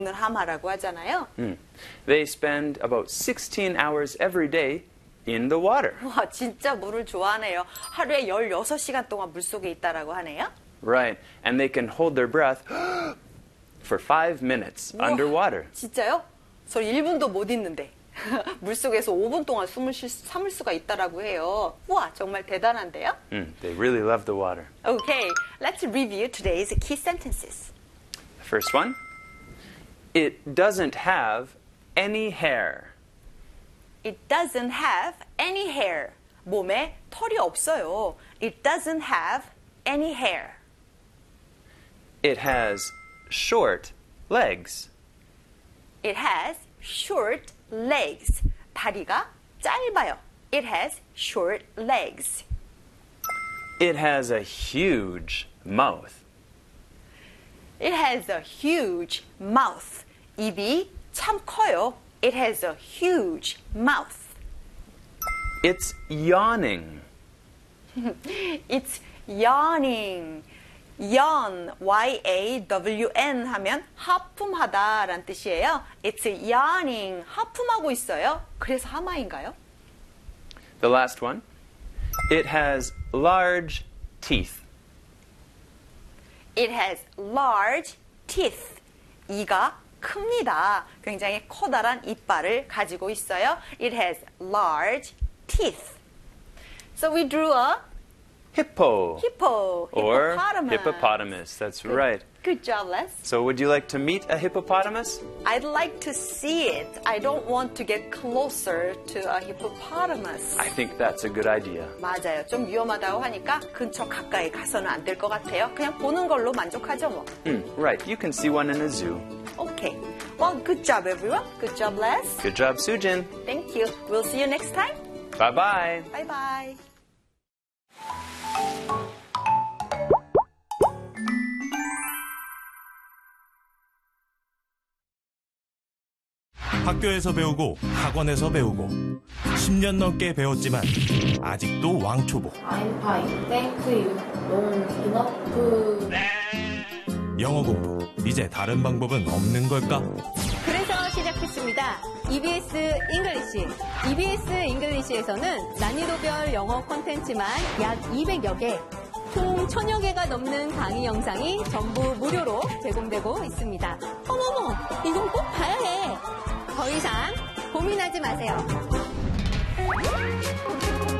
하마라고 하잖아요. They spend about 16 hours every day in the water. 와, 진짜 물을 좋아하네요. 하루에 16시간 동안 물속에 있다라고 하네요. Right. And they can hold their breath for 5 minutes 우와, underwater. 진짜요? 저 1분도 못 있는데 물속에서 5분 동안 숨을 참을 수가 있다라고 해요. 와, 정말 대단한데요? They really love the water. Okay, let's review today's key sentences. The first one. It doesn't have any hair. It doesn't have any hair. 몸에 털이 없어요. It doesn't have any hair. It has short legs. It has short legs. 다리가 짧아요. It has short legs. It has a huge mouth. It has a huge mouth. 입이 참 커요. It has a huge mouth. It's yawning. It's yawning. yawn, Y-A-W-N 하면 하품하다라는 뜻이에요. It's yawning. 하품하고 있어요. 그래서 하마인가요? The last one. It has large teeth. It has large teeth. 이가 큽니다. 굉장히 커다란 이빨을 가지고 있어요. It has large teeth. So we drew a Hippo. hippo, Or hippopotamus. hippopotamus. That's right. Good job, Les. So would you like to meet a hippopotamus? I'd like to see it. I don't want to get closer to a hippopotamus. I think that's a good idea. 맞아요. 좀 위험하다고 하니까 근처 가까이 가서는 안 될 것 같아요. 그냥 보는 걸로 만족하죠, 뭐. Right. You can see one in a zoo. Okay. Well, good job, everyone. Good job, Les. Good job, Sujin. Thank you. We'll see you next time. Bye-bye. Bye-bye. 학교에서 배우고 학원에서 배우고 10년 넘게 배웠지만 아직도 왕초보. I'm fine. Thank you. Long enough. 영어 공부 이제 다른 방법은 없는 걸까? 그래서 시작했습니다. EBS 잉글리시. EBS 잉글리시에서는 난이도별 영어 콘텐츠만 약 200여 개, 총 1000여 개가 넘는 강의 영상이 전부 무료로 제공되고 있습니다. 어머머, 이건 꼭 봐야 해. 더 이상 고민하지 마세요.